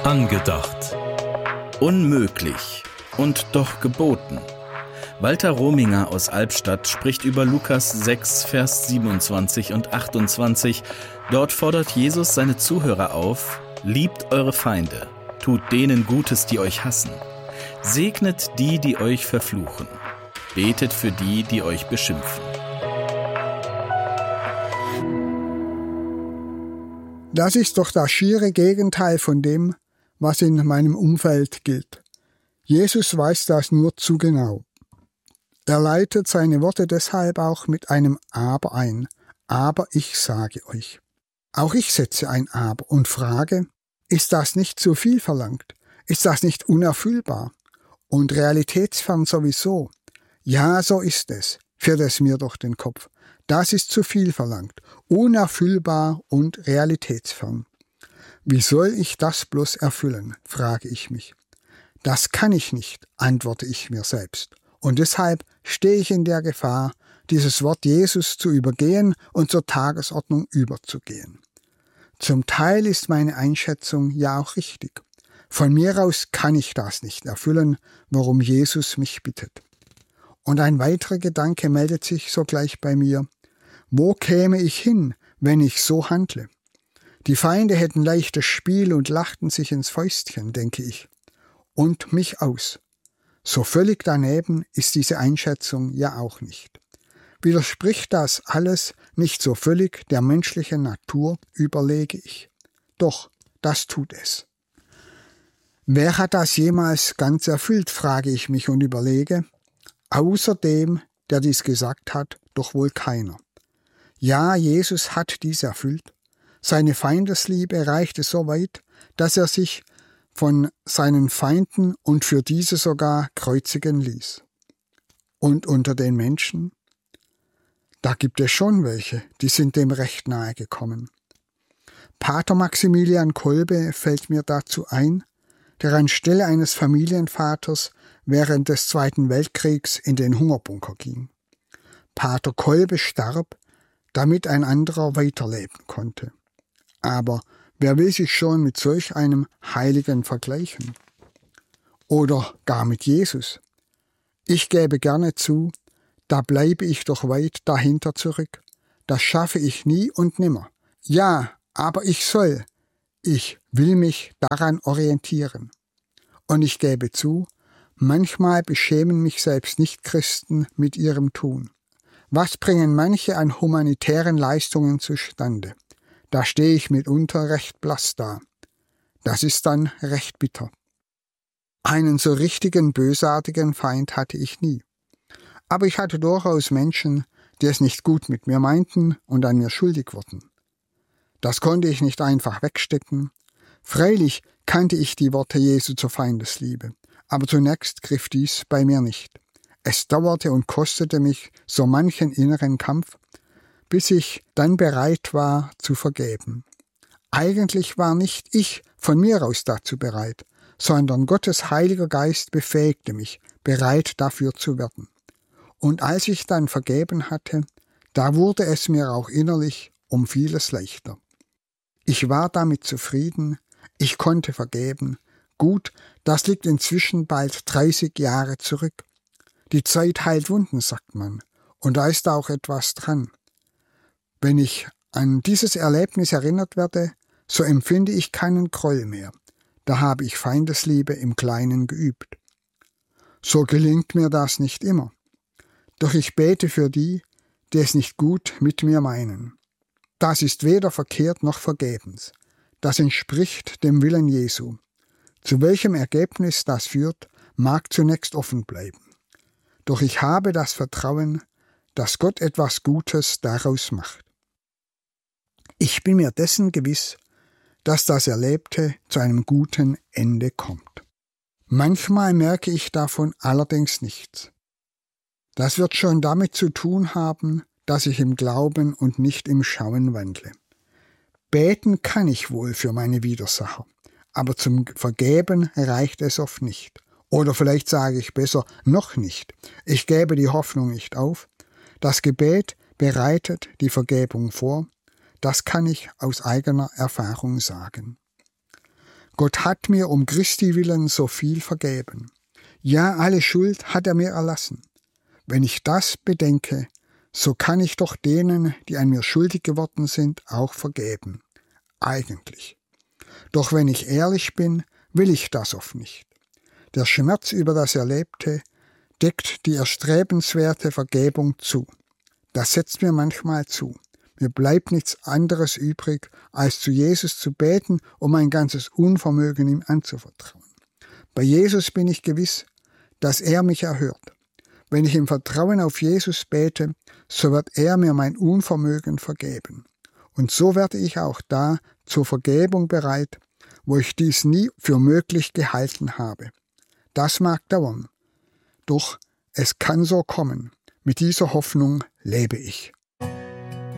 Angedacht. Unmöglich und doch geboten. Walter Rominger aus Albstadt spricht über Lukas 6, Vers 27 und 28. Dort fordert Jesus seine Zuhörer auf: Liebt eure Feinde, tut denen Gutes, die euch hassen. Segnet die, die euch verfluchen. Betet für die, die euch beschimpfen. Das ist doch das schiere Gegenteil von dem, was in meinem Umfeld gilt. Jesus weiß das nur zu genau. Er leitet seine Worte deshalb auch mit einem Aber ein. Aber ich sage euch. Auch ich setze ein Aber und frage, ist das nicht zu viel verlangt? Ist das nicht unerfüllbar? Und realitätsfern sowieso? Ja, so ist es, führt es mir durch den Kopf. Das ist zu viel verlangt, unerfüllbar und realitätsfern. Wie soll ich das bloß erfüllen, frage ich mich. Das kann ich nicht, antworte ich mir selbst. Und deshalb stehe ich in der Gefahr, dieses Wort Jesus zu übergehen und zur Tagesordnung überzugehen. Zum Teil ist meine Einschätzung ja auch richtig. Von mir aus kann ich das nicht erfüllen, worum Jesus mich bittet. Und ein weiterer Gedanke meldet sich sogleich bei mir. Wo käme ich hin, wenn ich so handle? Die Feinde hätten leichtes Spiel und lachten sich ins Fäustchen, denke ich. Und mich aus. So völlig daneben ist diese Einschätzung ja auch nicht. Widerspricht das alles nicht so völlig der menschlichen Natur, überlege ich. Doch, das tut es. Wer hat das jemals ganz erfüllt, frage ich mich und überlege. Außer dem, der dies gesagt hat, doch wohl keiner. Ja, Jesus hat dies erfüllt. Seine Feindesliebe reichte so weit, dass er sich von seinen Feinden und für diese sogar kreuzigen ließ. Und unter den Menschen? Da gibt es schon welche, die sind dem recht nahe gekommen. Pater Maximilian Kolbe fällt mir dazu ein, der anstelle eines Familienvaters während des Zweiten Weltkriegs in den Hungerbunker ging. Pater Kolbe starb, damit ein anderer weiterleben konnte. Aber wer will sich schon mit solch einem Heiligen vergleichen? Oder gar mit Jesus? Ich gebe gerne zu, da bleibe ich doch weit dahinter zurück. Das schaffe ich nie und nimmer. Ja, aber ich will mich daran orientieren. Und ich gebe zu, manchmal beschämen mich selbst Nichtchristen mit ihrem Tun. Was bringen manche an humanitären Leistungen zustande? Da stehe ich mitunter recht blass da. Das ist dann recht bitter. Einen so richtigen bösartigen Feind hatte ich nie. Aber ich hatte durchaus Menschen, die es nicht gut mit mir meinten und an mir schuldig wurden. Das konnte ich nicht einfach wegstecken. Freilich kannte ich die Worte Jesu zur Feindesliebe, aber zunächst griff dies bei mir nicht. Es dauerte und kostete mich so manchen inneren Kampf, bis ich dann bereit war zu vergeben. Eigentlich war nicht ich von mir aus dazu bereit, sondern Gottes Heiliger Geist befähigte mich, bereit dafür zu werden. Und als ich dann vergeben hatte, da wurde es mir auch innerlich um vieles leichter. Ich war damit zufrieden, ich konnte vergeben. Gut, das liegt inzwischen bald 30 Jahre zurück. Die Zeit heilt Wunden, sagt man, und da ist auch etwas dran. Wenn ich an dieses Erlebnis erinnert werde, so empfinde ich keinen Groll mehr. Da habe ich Feindesliebe im Kleinen geübt. So gelingt mir das nicht immer. Doch ich bete für die, die es nicht gut mit mir meinen. Das ist weder verkehrt noch vergebens. Das entspricht dem Willen Jesu. Zu welchem Ergebnis das führt, mag zunächst offen bleiben. Doch ich habe das Vertrauen, dass Gott etwas Gutes daraus macht. Ich bin mir dessen gewiss, dass das Erlebte zu einem guten Ende kommt. Manchmal merke ich davon allerdings nichts. Das wird schon damit zu tun haben, dass ich im Glauben und nicht im Schauen wandle. Beten kann ich wohl für meine Widersacher, aber zum Vergeben reicht es oft nicht. Oder vielleicht sage ich besser, noch nicht. Ich gebe die Hoffnung nicht auf. Das Gebet bereitet die Vergebung vor. Das kann ich aus eigener Erfahrung sagen. Gott hat mir um Christi willen so viel vergeben. Ja, alle Schuld hat er mir erlassen. Wenn ich das bedenke, so kann ich doch denen, die an mir schuldig geworden sind, auch vergeben. Eigentlich. Doch wenn ich ehrlich bin, will ich das oft nicht. Der Schmerz über das Erlebte deckt die erstrebenswerte Vergebung zu. Das setzt mir manchmal zu. Mir bleibt nichts anderes übrig, als zu Jesus zu beten, um mein ganzes Unvermögen ihm anzuvertrauen. Bei Jesus bin ich gewiss, dass er mich erhört. Wenn ich im Vertrauen auf Jesus bete, so wird er mir mein Unvermögen vergeben. Und so werde ich auch da zur Vergebung bereit, wo ich dies nie für möglich gehalten habe. Das mag dauern. Doch es kann so kommen. Mit dieser Hoffnung lebe ich.